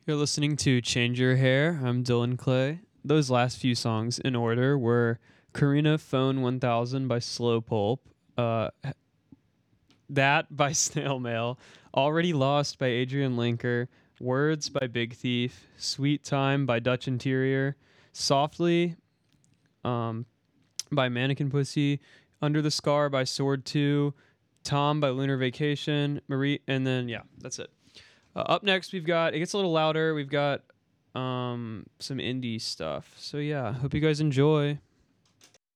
You're listening to Change Your Hair. I'm Dylan Clay. Those last few songs in order were Karina Phone 1000 by Slow Pulp, That by Snail Mail, Already Lost by Adrian Linker, Words by Big Thief, Sweet Time by Dutch Interior, Softly um, by Mannequin Pussy, Under the Scar by Sword 2, Tom by Lunar Vacation, Marie, and then, yeah, that's it. Up next, we've got, it gets a little louder, we've got some indie stuff. So, yeah, hope you guys enjoy.